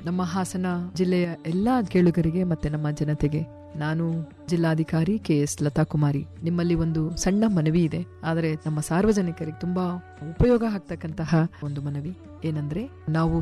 ನಮ್ಮ ಹಾಸನ ಜಿಲ್ಲೆಯ ಎಲ್ಲಾ ಕೇಳುಗರಿಗೆ ಮತ್ತೆ ನಮ್ಮ ಜನತೆಗೆ ನಾನು ಜಿಲ್ಲಾಧಿಕಾರಿ KS ಲತಾ ಕುಮಾರಿ, ನಿಮ್ಮಲ್ಲಿ ಒಂದು ಸಣ್ಣ ಮನವಿ ಇದೆ. ಆದರೆ ನಮ್ಮ ಸಾರ್ವಜನಿಕರಿಗೆ ತುಂಬಾ ಉಪಯೋಗ ಆಗ್ತಕ್ಕಂತಹ ಒಂದು ಮನವಿ ಏನಂದ್ರೆ, ನಾವು